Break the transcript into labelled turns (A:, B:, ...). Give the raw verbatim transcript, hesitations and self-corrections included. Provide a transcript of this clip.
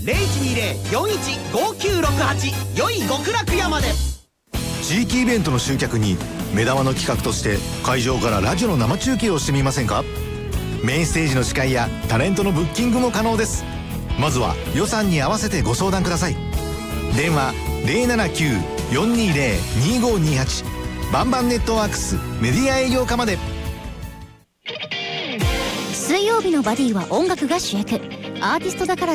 A: ゼロいちにゼロ よんいち ごきゅうろくはちよい極楽屋まで。
B: 地域イベントの集客に目玉の企画として会場からラジオの生中継をしてみませんか？メインステージの司会やタレントのブッキングも可能です。まずは予算に合わせてご相談ください。電話 ゼロななきゅう よんにゼロ にごにはち バンバンネットワークスメディア営業課まで。
C: 水曜日のバディは音楽が主役。アーティストだから